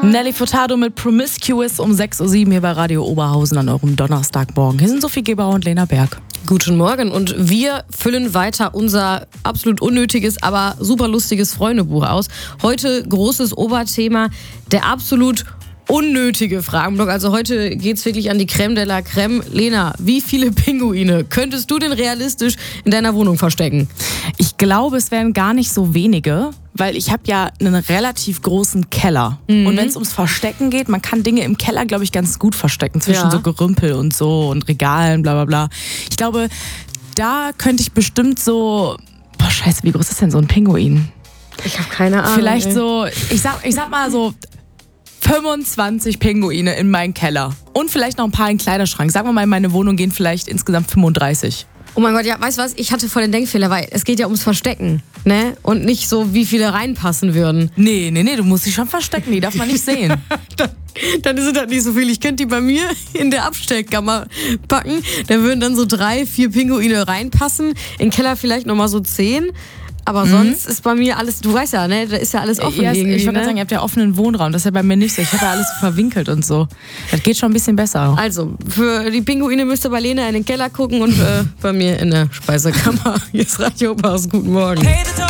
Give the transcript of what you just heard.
Nelly Furtado mit Promiscuous um 6.07 Uhr hier bei Radio Oberhausen an eurem Donnerstagmorgen. Hier sind Sophie Gebauer und Lena Berg. Guten Morgen und wir füllen weiter unser absolut unnötiges, aber super lustiges Freundebuch aus. Heute großes Oberthema, der absolut unnötige Fragenblock. Also heute geht's wirklich an die Crème de la Crème. Lena, wie viele Pinguine könntest du denn realistisch in deiner Wohnung verstecken? Ich glaube, es wären gar nicht so wenige, weil ich habe ja einen relativ großen Keller. Und wenn es ums Verstecken geht, man kann Dinge im Keller, glaube ich, ganz gut verstecken. Zwischen so Gerümpel und so und Regalen, bla bla bla. Ich glaube, da könnte ich bestimmt so... Boah, scheiße, wie groß ist denn so ein Pinguin? Ich habe keine Ahnung. Vielleicht so, ich sag mal so 25 Pinguine in meinen Keller. Und vielleicht noch ein paar in den Kleiderschrank. Sagen wir mal, in meine Wohnung gehen vielleicht insgesamt 35. Oh mein Gott, ja, weißt du was? Ich hatte voll den Denkfehler, weil es geht ja ums Verstecken, ne? Und nicht so, wie viele reinpassen würden. Nee, du musst sie schon verstecken, die darf man nicht sehen. Dann sind das nicht so viel. Ich könnte die bei mir in der Abstellkammer packen. Da würden dann so 3, 4 Pinguine reinpassen. In den Keller vielleicht nochmal so 10. Aber sonst ist bei mir alles, du weißt ja, ne, da ist ja alles offen. Ja, ich irgendwie, wollte gerade sagen, ihr habt ja offenen Wohnraum, das ist ja bei mir nicht so. Ich habe ja alles so verwinkelt und so. Das geht schon ein bisschen besser. Also, für die Pinguine müsst ihr bei Lena in den Keller gucken und bei mir in der Speisekammer. Hier ist Radio Oberhausen. Guten Morgen.